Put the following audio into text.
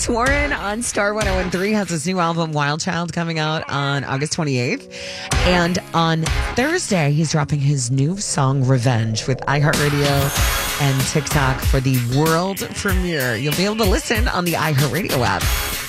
James Warren on Star 101.3 has his new album, Wild Child, coming out on August 28th. And on Thursday, he's dropping his new song, Revenge, with iHeartRadio and TikTok for the world premiere. You'll be able to listen on the iHeartRadio app.